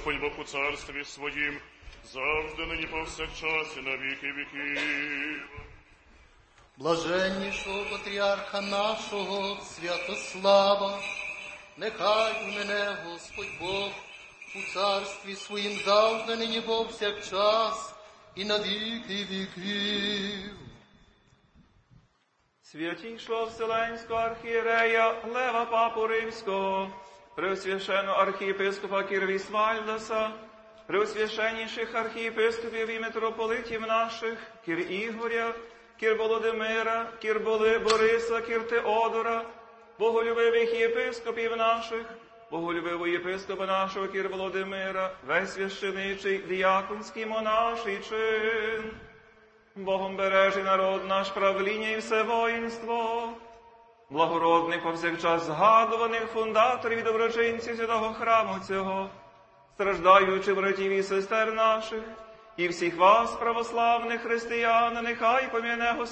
Господь Бог у царстві своїм, завжди нині повсякчас і на віки віків. Блаженнішого патріарха нашого, Святослава, нехай мене Господь Бог у царстві своїм завжди нині повсякчас і на віки віків. Святійшого Вселенського архієрея Лева Папу Римського, преосвященного архієпископа Кір Вісвальдаса, преосвященніших архієпископів і митрополитів наших, Кір Ігоря, Кір Володимира, Кір Бориса, Кір Теодора, боголюбивих єпископів наших, боголюбивого єпископа нашого Кір Володимира, весь священичий, діяконський, монаший чин. Богом бережи народ наш, правління і все воїнство, благородних повсякчас згадуваних фундаторів і доброчинців святого храму цього, страждаючих братів і сестер наших, і всіх вас, православних християн, нехай пом'яне Господь